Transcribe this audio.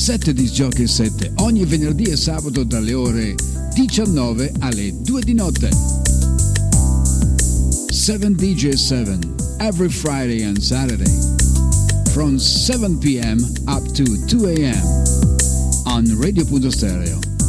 7 disc jockey 7 ogni venerdì e sabato dalle ore 19 alle 2 di notte. 7 DJ 7 every Friday and Saturday from 7 p.m. up to 2 a.m. on Radio Punto Stereo.